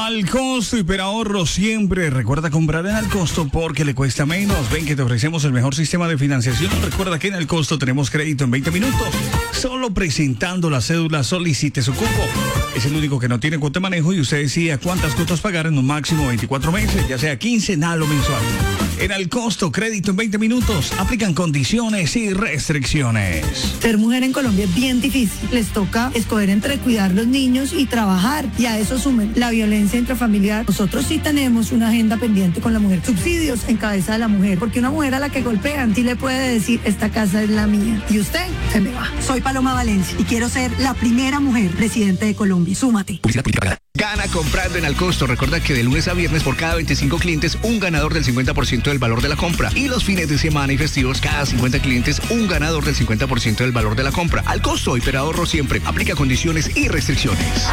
Al Costo, hiperahorro siempre. Recuerda comprar en Al Costo porque le cuesta menos. Ven que te ofrecemos el mejor sistema de financiación. Recuerda que en Al Costo tenemos crédito en 20 minutos. Solo presentando la cédula solicite su cupo. Es el único que no tiene cuota de manejo y usted decide cuántas cuotas pagar en un máximo de 24 meses, ya sea quincenal o mensual. En Al Costo, crédito en 20 minutos. Aplican condiciones y restricciones. Ser mujer en Colombia es bien difícil. Les toca escoger entre cuidar los niños y trabajar. Y a eso sumen la violencia intrafamiliar. Nosotros sí tenemos una agenda pendiente con la mujer. Subsidios en cabeza de la mujer. Porque una mujer a la que golpean sí le puede decir, esta casa es la mía. Y usted se me va. Soy Paloma Valencia y quiero ser la primera mujer presidente de Colombia. Súmate. Publicidad política pagada. Gana comprando en Al Costo. Recuerda que de lunes a viernes por cada 25 clientes, un ganador del 50% del valor de la compra. Y los fines de semana y festivos, cada 50 clientes, un ganador del 50% del valor de la compra. Al Costo, hiperahorro siempre. Aplica condiciones y restricciones.